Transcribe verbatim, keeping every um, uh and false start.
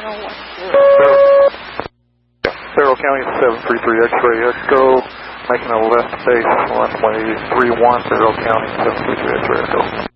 final one. Barrow County seven three three X-ray Echo, making a left base runway three one, Barrow County seven three three X-ray Echo.